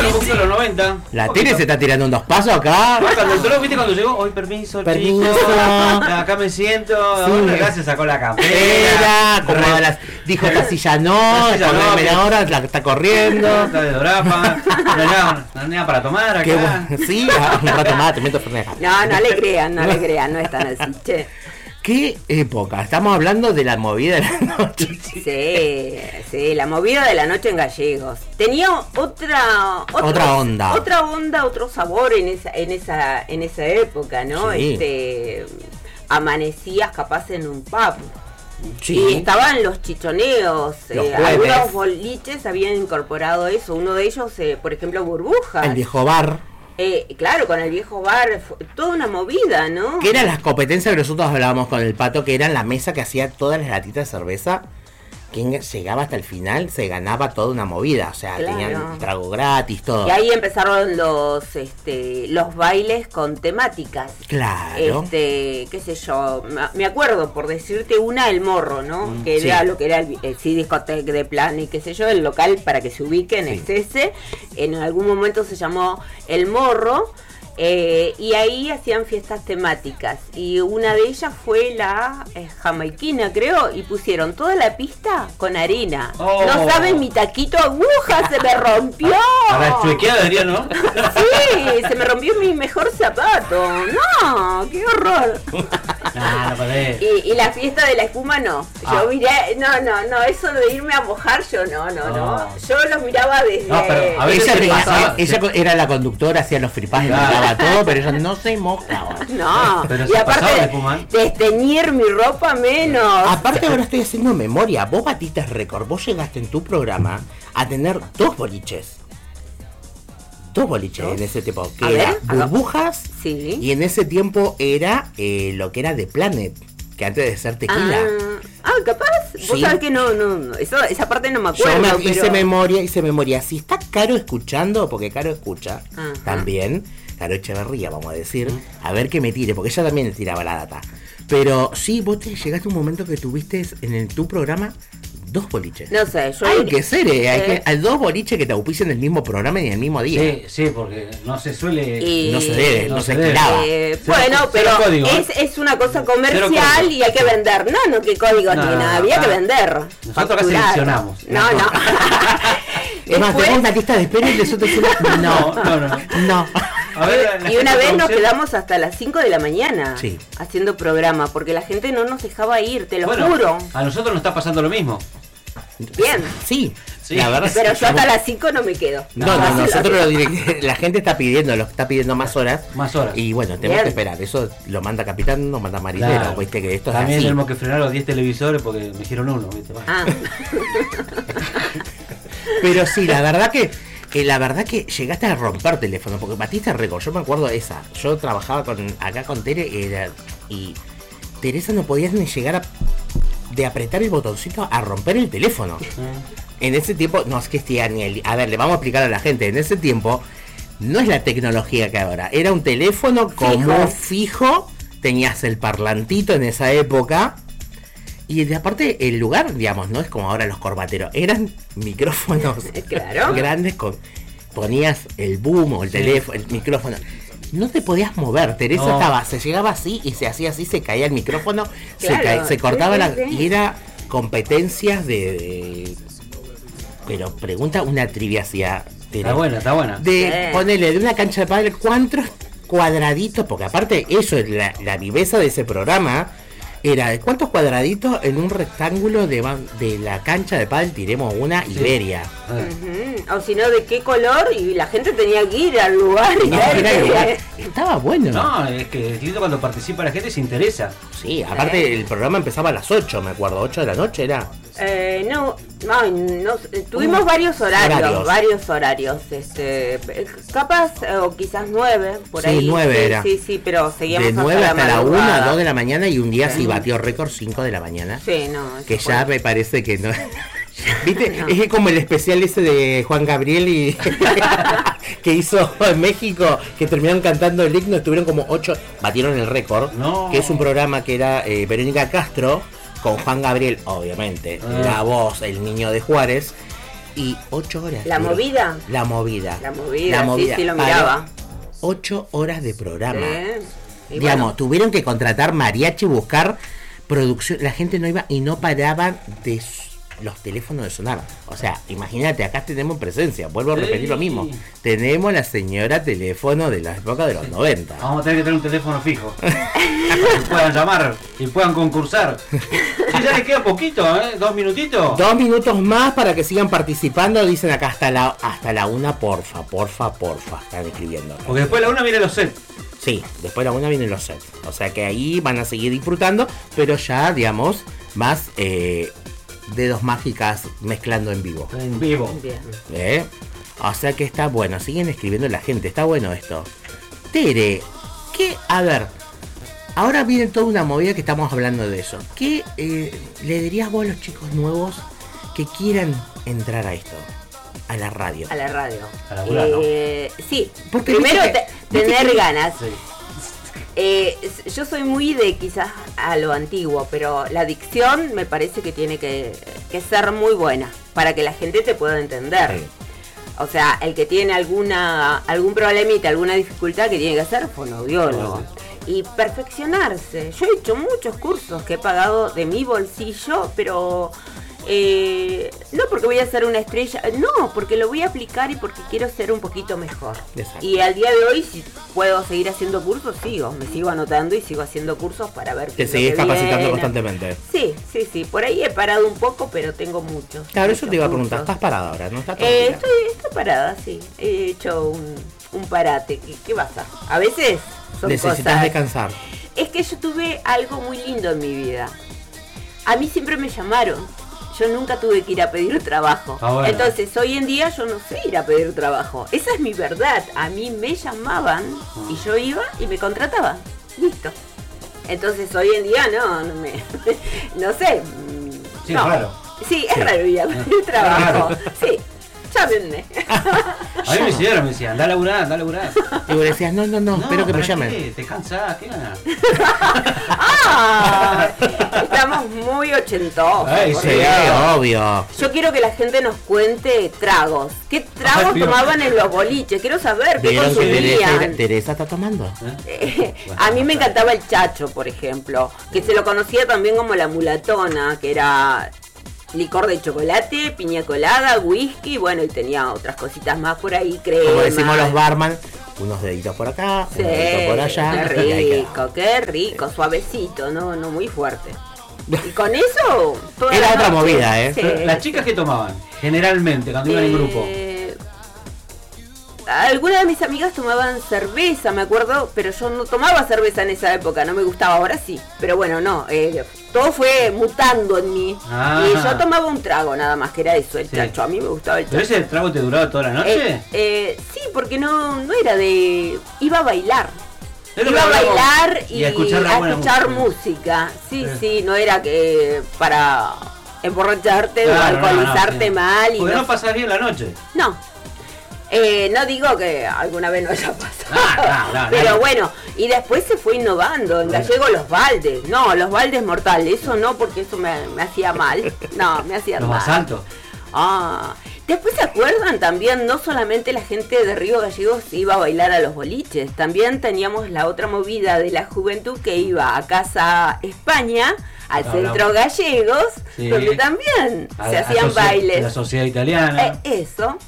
un poquito de los 90. La Tere se está tirando unos pasos acá. Cuando entró, viste, cuando llegó, hoy permiso, Permiso. chico, acá me siento. Sí. Bueno, acá se sacó la campera. Era, como dijo Casilla no, Casilla no, media hora la está corriendo. Está de dorapa. No hay nada para tomar acá. Qué bueno. Sí, un rato más, te meto Fernet. No le crean, no es tan así, che. ¿Qué época? Estamos hablando de la movida de la noche. Sí, la movida de la noche en Gallegos. Tenía otra onda, otro sabor en esa época, ¿no? Sí. Amanecías capaz en un pub. Sí. Y estaban los chichoneos, algunos boliches habían incorporado eso. Uno de ellos, por ejemplo, Burbujas. El viejo bar. Claro, con el viejo bar, toda una movida, ¿no? Que eran las competencias que nosotros hablábamos con el Pato, que eran la mesa que hacía todas las latitas de cerveza. Quien llegaba hasta el final se ganaba toda una movida, o sea, claro. Tenían trago gratis, todo. Y ahí empezaron los bailes con temáticas. Claro. Qué sé yo, me acuerdo, por decirte una, el Morro, ¿no? Que era lo que era el discoteca de plan y qué sé yo, el local para que se ubiquen es ese. En algún momento se llamó El Morro. Y ahí hacían fiestas temáticas y una de ellas fue la jamaiquina, creo, y pusieron toda la pista con arena. No saben, mi taquito aguja se me rompió. A la chuequeada diría, ¿no? Sí, se me rompió mi mejor zapato. No, qué horror. No podés. Y la fiesta de la espuma no. Yo miré, no, eso de irme a mojar yo no. Yo los miraba desde. No, pero a ver, ella era la conductora, hacía los fripás y mandaba todo, pero ella no se mojaba. No, pero y aparte desteñir mi ropa menos. Aparte ahora estoy haciendo memoria. Vos batiste récord, vos llegaste en tu programa a tener dos boliches en ese tiempo, que era Burbujas, sí. Y en ese tiempo era lo que era The Planet, que antes de ser Tequila. Capaz, vos sí. Sabés que no, esa parte no me acuerdo. Yo hice memoria. Si está Caro escuchando, porque Caro escucha también, Caro Echeverría, vamos a decir, a ver que me tire, porque ella también le tiraba la data. Pero sí, vos llegaste a un momento que tuviste en tu programa dos boliches. No sé, yo... Hay que ser, hay dos boliches que te auspician en el mismo programa y en el mismo día. Sí, porque no se suele... No se debe, no se estilaba. Bueno, pero es una cosa comercial y hay que vender. No, qué código ni nada, había que vender. Nosotros acá seleccionamos. No. Es más, tenemos una lista de espera y nosotros decimos, no. A ver, y una vez nos quedamos hasta las 5 de la mañana haciendo programa, porque la gente no nos dejaba ir, te lo juro. A nosotros nos está pasando lo mismo. Bien. Sí. La verdad, pero yo hasta las 5 no me quedo. Nosotros la gente está pidiendo más horas. Y bueno, tenemos que esperar. Eso lo manda capitán, no manda marinero. Claro. Viste que esto también es así. tenemos que frenar los 10 televisores porque me dijeron uno. ¿Viste? Pero sí, la verdad que llegaste a romper teléfono, porque batiste récord. Yo me acuerdo de esa. Yo trabajaba acá con Tere y Teresa no podía ni llegar de apretar el botoncito a romper el teléfono. En ese tiempo, no es que esté a ver, le vamos a explicar a la gente. En ese tiempo no es la tecnología que ahora. Era un teléfono como fijo. Tenías el parlantito en esa época. Y de aparte el lugar, digamos, no es como ahora los corbateros, eran micrófonos grandes ponías el boom o el teléfono, el micrófono. No te podías mover, Teresa se llegaba así y se hacía así, se caía el micrófono, se cortaba y era competencias pero pregunta una trivia hacia Está buena. Ponele de una cancha de pádel, ¿cuántos cuadraditos? Porque aparte eso es la viveza de ese programa. Era de cuántos cuadraditos en un rectángulo de la cancha de pádel tiremos una Iberia. O si no, de qué color, y la gente tenía que ir al lugar. Estaba bueno. No, es que cuando participa la gente se interesa. Sí, aparte el programa empezaba a las 8, me acuerdo, 8 de la noche era. Tuvimos varios horarios, capaz, o quizás 9, por ahí. 9 era. Sí, pero seguíamos de 9 hasta la 1, 2 de la mañana, y un día sí batió récord 5 de la mañana. Sí, que ya me parece que no. ¿Viste? Es como el especial ese de Juan Gabriel y que hizo en México, que terminaron cantando el himno, estuvieron como 8, batieron el récord, que es un programa que era Verónica Castro con Juan Gabriel, obviamente, la voz, el niño de Juárez, y 8 horas. ¿La movida? La movida. La movida, sí, lo Para miraba. 8 horas de programa. Sí. Y Digamos, bueno, tuvieron que contratar mariachi, buscar producción. La gente no iba y no paraban de los teléfonos de sonar. O sea, imagínate, acá tenemos presencia. Vuelvo a repetir lo mismo. Tenemos la señora teléfono de la época de los 90. Vamos a tener que tener un teléfono fijo. Que puedan llamar y puedan concursar. Sí, ya les queda poquito, 2 minutitos. 2 minutos más para que sigan participando. Dicen acá hasta la 1, porfa. Están escribiendo acá. Porque después de la 1 viene los sets. Sí, después de la 1 vienen los sets. O sea que ahí van a seguir disfrutando, pero ya, digamos, más dedos mágicas mezclando en vivo. En vivo. bien. O sea que está bueno, siguen escribiendo la gente, está bueno esto. Tere, a ver, ahora viene toda una movida que estamos hablando de eso. ¿Qué le dirías vos a los chicos nuevos que quieran entrar a esto? A la radio. A la radio. A laburar, ¿no? Sí, Porque primero viste tener ganas. Sí. Yo soy muy de quizás a lo antiguo, pero la dicción me parece que tiene que ser muy buena para que la gente te pueda entender. Sí. O sea, el que tiene algún problemita, alguna dificultad, que tiene que hacer fonoaudiólogo. Y perfeccionarse. Yo he hecho muchos cursos que he pagado de mi bolsillo, pero no porque voy a ser una estrella, no, porque lo voy a aplicar y porque quiero ser un poquito mejor. Exacto. Y al día de hoy, si puedo seguir haciendo cursos, me sigo anotando y sigo haciendo cursos para ver Te qué seguís es lo que capacitando viene. constantemente. Sí, por ahí he parado un poco, pero tengo muchos. Claro, eso muchos te iba a preguntar, cursos. ¿estás parada ahora? ¿No estás tranquila? Estoy parada, sí. He hecho un parate. ¿Qué pasa? A veces son Necesitas cosas. descansar. Es que yo tuve algo muy lindo en mi vida. A mí siempre me llamaron. Yo nunca tuve que ir a pedir trabajo. Bueno. Entonces, hoy en día yo no sé ir a pedir trabajo. Esa es mi verdad. A mí me llamaban y yo iba y me contrataban. Listo. Entonces, hoy en día no sé. Sí, no. es raro. Sí, es raro ir a pedir trabajo. Sí, llámenme. A mí me decían, anda a laburar. Y vos decías, no, espero que me ¿para llamen. qué? ¿Te cansás? ¿Qué ganas? Estamos muy ochentosos. Ay, por sí, Dios. Obvio. Yo quiero que la gente nos cuente tragos. ¿Qué tragos Ay, Dios. tomaban en los boliches? Quiero saber qué ¿Vieron que consumían. Teresa está tomando? A mí me encantaba el chacho, por ejemplo, que se lo conocía también como la mulatona, que era licor de chocolate, piña colada, whisky, bueno, y tenía otras cositas más por ahí, crema. Como decimos los barman, unos deditos por acá, Sí, unos deditos por allá. y ahí queda. qué rico, suavecito, no muy fuerte. Y con eso, toda Era la otra noche, movida, ¿eh? sí. Las chicas que tomaban, generalmente, cuando iban en grupo. Algunas de mis amigas tomaban cerveza, me acuerdo, pero yo no tomaba cerveza en esa época, no me gustaba, ahora sí. Pero bueno, no, todo fue mutando en mí. Ah. Y yo tomaba un trago nada más, que era eso, el Sí. chacho. A mí me gustaba el ¿Pero chacho. ese trago te duraba toda la noche? Sí, porque no era de... Iba a bailar. Es lo Iba que a hablamos. bailar y a escuchar la buena música. Sí, Sí. sí, no era que para emborracharte Claro, o alcoholizarte sí. mal. Y Porque no no pasás bien la noche. no. No digo que alguna vez no haya pasado. No, pero no. bueno, y después se fue innovando. En gallego los baldes. No, los baldes mortales. Eso no, porque eso me hacía mal. No, me hacía Los mal. más altos. Después se acuerdan también, no solamente la gente de Río Gallegos iba a bailar a los boliches, también teníamos la otra movida de la juventud que iba a Casa España, al Centro Gallegos, Sí. donde también se hacían La bailes. sociedad italiana. Eso.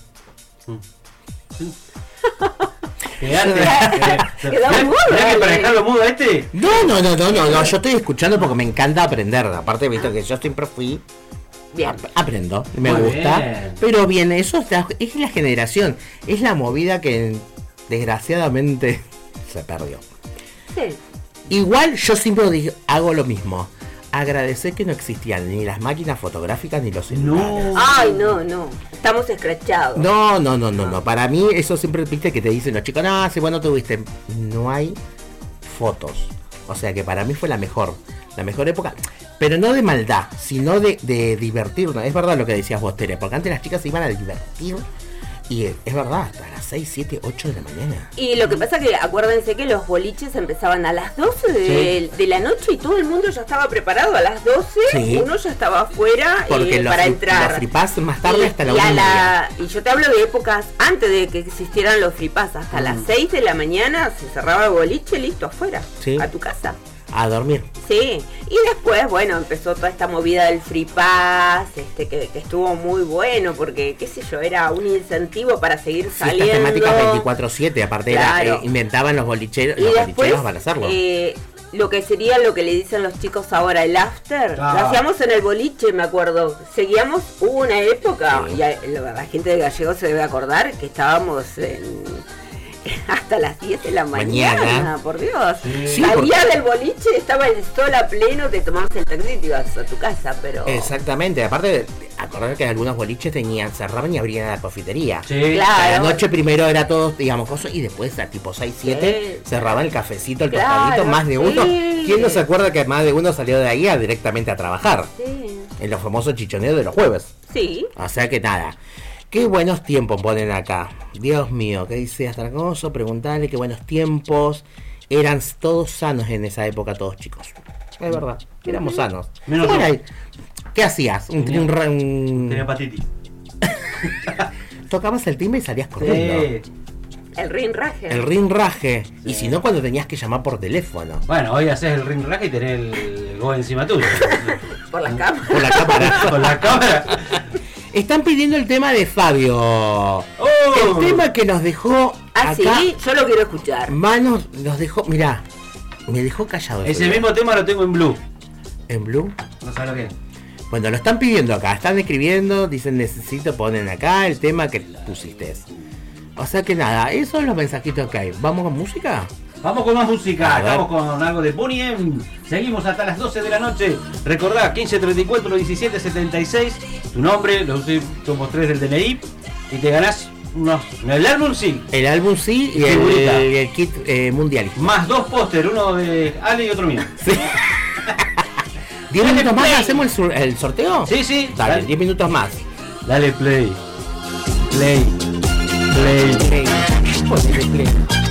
Quedate. Quedó mudo, ¿Tenés que dale. parejarlo mudo a este? No, yo estoy escuchando porque me encanta aprender. Aparte, viste que yo siempre fui. Bien. Aprendo, me Muy gusta. bien. Pero bien, eso es la generación. Es la movida que desgraciadamente se perdió. Sí. Igual yo siempre hago lo mismo. Agradecer que no existían ni las máquinas fotográficas ni los celulares. Ay, no. Estamos escrachados. No. Para mí eso siempre, viste, que te dicen los chicos, no, si vos no tuviste. No hay fotos. O sea que para mí fue la mejor época. Pero no de maldad, sino de divertirnos. Es verdad lo que decías vos, Tere, porque antes las chicas se iban a divertir. Y es verdad, hasta las 6, 7, 8 de la mañana. Y lo que pasa que acuérdense que los boliches empezaban a las 12 de la noche y todo el mundo ya estaba preparado a las 12, Sí. uno ya estaba afuera Porque para entrar. los free pass más tarde hasta la y 1:30. y yo te hablo de épocas antes de que existieran los free pass, hasta las 6 de la mañana se cerraba el boliche, listo, afuera, Sí. a tu casa. A dormir. Sí, y después, bueno, empezó toda esta movida del Free Pass, que estuvo muy bueno, porque, qué sé yo, era un incentivo para seguir Fiestas saliendo. temáticas 24/7, aparte Claro. inventaban los bolicheros, Y los después, bolicheros para hacerlo. lo que sería lo que le dicen los chicos ahora, el after, Ah. lo hacíamos en el boliche, me acuerdo. Seguíamos, hubo una época, Sí. y la gente de Gallego se debe acordar, que estábamos hasta las 10 de la mañana, por Dios. Sí, Salía del boliche, estaba el sol a pleno, te tomabas el taxi y te ibas a tu casa, pero... Exactamente, aparte, acordar que algunos boliches cerraban y abrían la confitería. Sí. Claro. A la noche primero era todo, digamos, cosas, y después a tipo 6, 7 Sí. cerraban el cafecito, el Claro, tostadito, más de uno. sí. ¿Quién no se acuerda que más de uno salió de ahí directamente a trabajar? Sí. En los famosos chichoneos de los jueves. Sí. O sea que nada. Qué buenos tiempos ponen acá. Dios mío, ¿qué dice Astragoso? Preguntarle qué buenos tiempos. Eran todos sanos en esa época, todos chicos. Es verdad, éramos sanos. Menos ¿Qué, yo. era? ¿Qué hacías? Tenía hepatitis. Tocabas el timbre y salías corriendo. Sí. El rinraje. El rinraje. Sí. Y si no, cuando tenías que llamar por teléfono. Bueno, hoy haces el ring rack y tenés el go encima tuyo. Por las cámaras. Por la cámara. Con la cámara. Están pidiendo el tema de Fabio. Oh. El tema que nos dejó Ah, acá. sí, yo lo quiero escuchar. Manos, nos dejó, mirá, me dejó callado. Ese día. mismo tema lo tengo en blue. En Blue. No sabes lo que es. Bueno, lo están pidiendo acá, están escribiendo, dicen necesito, ponen acá el tema que pusiste. O sea que nada, esos son los mensajitos que hay. ¿Vamos con música? Vamos con más música, A ver. estamos con algo de Boney M. Seguimos hasta las 12 de la noche. Recordá, 1534 17 76. Tu nombre, los últimos 3 del DNI. Y te ganás el álbum sí. El álbum sí y Figurita. el kit mundial. Más 2 póster, uno de Ale y otro mío. Sí. 10 minutos más, play. ¿hacemos el sorteo? Sí, sí. Dale, 10 minutos más. Dale play. Play. Play. Ponele play.